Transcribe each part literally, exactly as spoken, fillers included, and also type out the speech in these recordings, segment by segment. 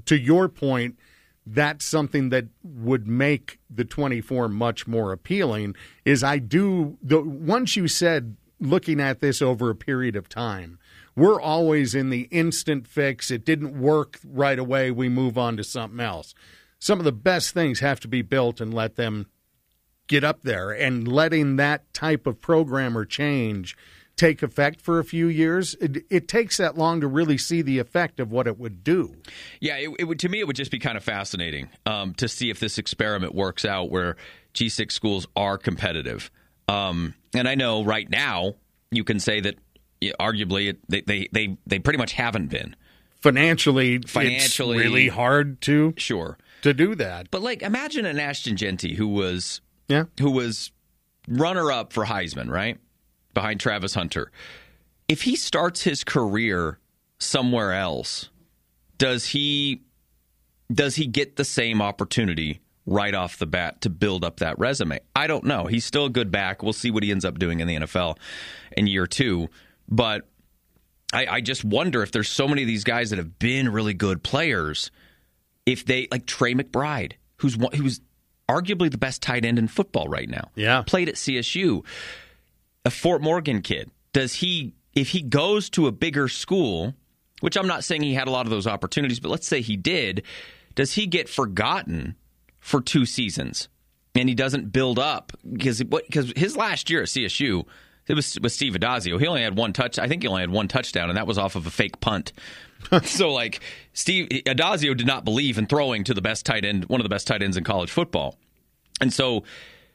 to your point, that's something that would make the twenty-four much more appealing. Is I do the once you said looking at this over a period of time, we're always in the instant fix. It didn't work right away. We move on to something else. Some of the best things have to be built and let them get up there, and letting that type of program or change take effect for a few years, it, it takes that long to really see the effect of what it would do. Yeah, it, it would. To me, it would just be kind of fascinating um, to see if this experiment works out where G six schools are competitive. Um, and I know right now you can say that yeah, arguably it, they, they, they, they pretty much haven't been. Financially, Financially, it's really hard to, sure. to do that. But like, imagine an Ashton Genty who was, yeah. who was runner-up for Heisman, right? Behind Travis Hunter. If he starts his career somewhere else, does he does he get the same opportunity right off the bat to build up that resume? I don't know. He's still a good back. We'll see what he ends up doing in the N F L in year two. But I, I just wonder if there's so many of these guys that have been really good players, if they, like Trey McBride, who's who's arguably the best tight end in football right now. Yeah. Played at C S U. A Fort Morgan kid, does he, if he goes to a bigger school, which I'm not saying he had a lot of those opportunities, but let's say he did, does he get forgotten for two seasons and he doesn't build up? Because because his last year at C S U, it was with Steve Adazio. He only had one touch. I think he only had one touchdown, and that was off of a fake punt. So, like, Steve Adazio did not believe in throwing to the best tight end, one of the best tight ends in college football. And so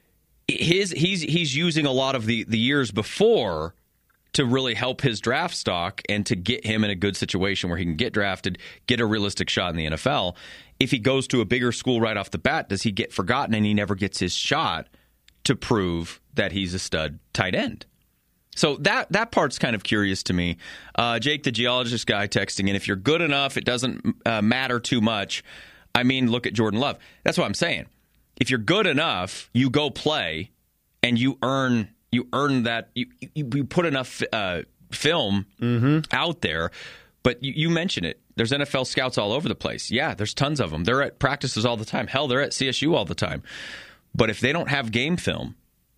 His he's he's using a lot of the, the years before to really help his draft stock and to get him in a good situation where he can get drafted, get a realistic shot in the N F L. If he goes to a bigger school right off the bat, does he get forgotten and he never gets his shot to prove that he's a stud tight end? So that that part's kind of curious to me. Uh, Jake, the geologist guy, texting in, if you're good enough, it doesn't uh, matter too much. I mean, look at Jordan Love. That's what I'm saying. If you're good enough, you go play, and you earn you earn that you you, you put enough uh, film mm-hmm. out there. But you, you mentioned it. There's N F L scouts all over the place. Yeah, there's tons of them. They're at practices all the time. Hell, they're at C S U all the time. But if they don't have game film,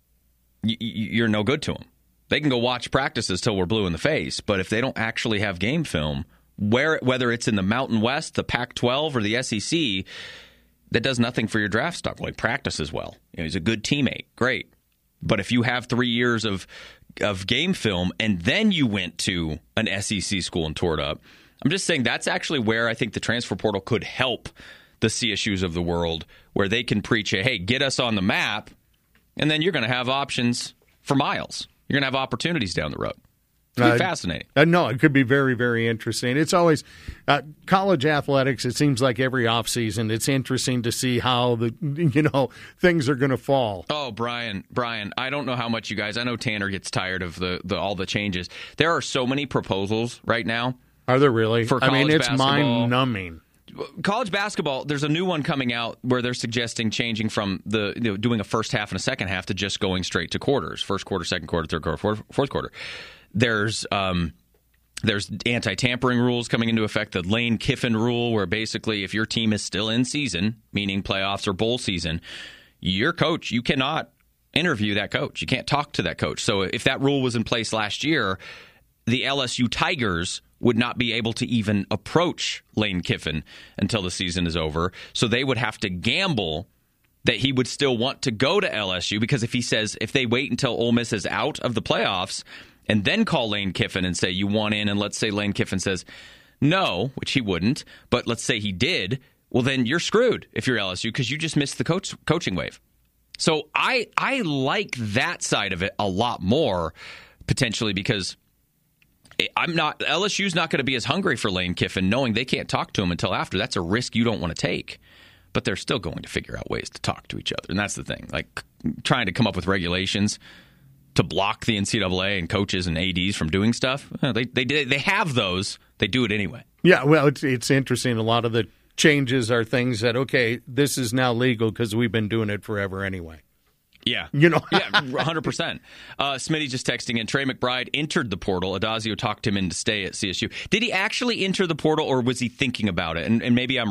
you, you're no good to them. They can go watch practices till we're blue in the face. But if they don't actually have game film, where whether it's in the Mountain West, the Pac twelve, or the S E C, that does nothing for your draft stock. Well, he practices well. You know, he's a good teammate. Great. But if you have three years of of game film and then you went to an S E C school and tore it up, I'm just saying that's actually where I think the transfer portal could help the C S Us of the world, where they can preach, hey, get us on the map, and then you're going to have options for miles. You're going to have opportunities down the road. It's uh, fascinating. Uh, no, it could be very, very interesting. It's always uh, college athletics. It seems like every offseason, it's interesting to see how the you know things are going to fall. Oh, Brian, Brian, I don't know how much you guys. I know Tanner gets tired of the, the all the changes. There are so many proposals right now. Are there really? For I mean, it's basketball. mind-numbing. College basketball, there's a new one coming out where they're suggesting changing from the you know, doing a first half and a second half to just going straight to quarters. First quarter, second quarter, third quarter, fourth, fourth quarter. There's um, there's anti-tampering rules coming into effect, the Lane Kiffin rule, where basically if your team is still in season, meaning playoffs or bowl season, your coach, you cannot interview that coach. You can't talk to that coach. So if that rule was in place last year, the L S U Tigers would not be able to even approach Lane Kiffin until the season is over. So they would have to gamble that he would still want to go to L S U, because if he says, if they wait until Ole Miss is out of the playoffs and then call Lane Kiffin and say you want in, and let's say Lane Kiffin says no, which he wouldn't, but let's say he did, well, then you're screwed if you're L S U, because you just missed the coach coaching wave. So I I like that side of it a lot more, potentially, because I'm not L S U's not going to be as hungry for Lane Kiffin, knowing they can't talk to him until after. That's a risk you don't want to take. But they're still going to figure out ways to talk to each other, and that's the thing. Like trying to come up with regulations to block the N C double A and coaches and A Ds from doing stuff. They they they have those. They do it anyway. Yeah, well, it's it's interesting. A lot of the changes are things that, okay, this is now legal because we've been doing it forever anyway. Yeah. You know? Yeah, one hundred percent. Uh, Smitty just texting in, Trey McBride entered the portal. Adazio talked him in to stay at C S U. Did he actually enter the portal, or was he thinking about it? And, and maybe I'm